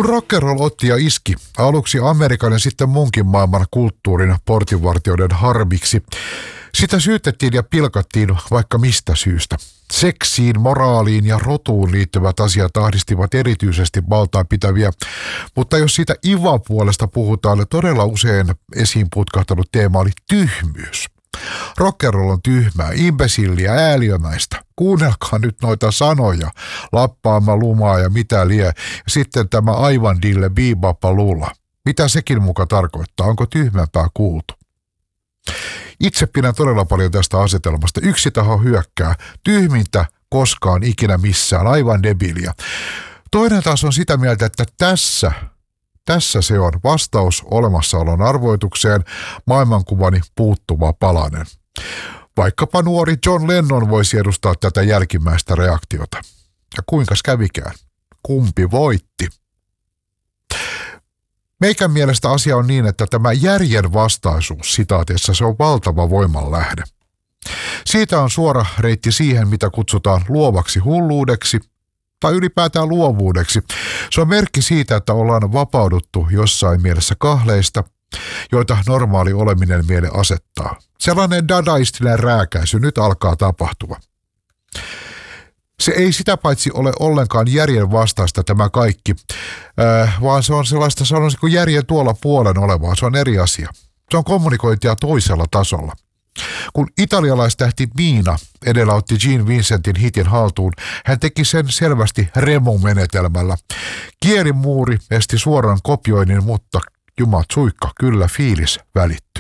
Kun rock'n'roll otti ja iski, aluksi Amerikan ja sitten muunkin maailman kulttuurin portinvartijoiden harmiksi, sitä syytettiin ja pilkattiin vaikka mistä syystä. Seksiin, moraaliin ja rotuun liittyvät asiat ahdistivat erityisesti valtaan pitäviä, mutta jos siitä IVA-puolesta puhutaan, todella usein esiin putkahtanut teema oli tyhmyys. Rock'n'roll on tyhmää, imbesilliä, ääliömäistä. Kuunnelkaa nyt noita sanoja, lappaama, lumaa ja mitä lie. Ja sitten tämä aivan dille biibapalula. Mitä sekin muka tarkoittaa? Onko tyhmämpää kuultu? Itse pidän todella paljon tästä asetelmasta. Yksi taho hyökkää. Tyhmintä koskaan ikinä missään. Aivan debilia. Toinen taas on sitä mieltä, että tässä se on vastaus olemassaolon arvoitukseen, maailmankuvani puuttuva palanen. Vaikkapa nuori John Lennon voisi edustaa tätä jälkimmäistä reaktiota. Ja kuinkas kävikään? Kumpi voitti? Meikän mielestä asia on niin, että tämä järjen vastaisuus sitaateessa se on valtava voimanlähde. Siitä on suora reitti siihen, mitä kutsutaan luovaksi hulluudeksi tai ylipäätään luovuudeksi. Se on merkki siitä, että ollaan vapauduttu jossain mielessä kahleista, joita normaali oleminen meille asettaa. Sellainen dadaistinen rääkäisy nyt alkaa tapahtua. Se ei sitä paitsi ole ollenkaan järjen vastaista tämä kaikki, vaan se on sellaista, sanoisinko järjen tuolla puolen olevaa, se on eri asia. Se on kommunikointia toisella tasolla. Kun italialaistähti Miina edellä otti Gene Vincentin hitin haltuun, hän teki sen selvästi Remo-menetelmällä. Kielimuuri esti suoran kopioinnin, mutta jumat suikka, kyllä fiilis välittyi.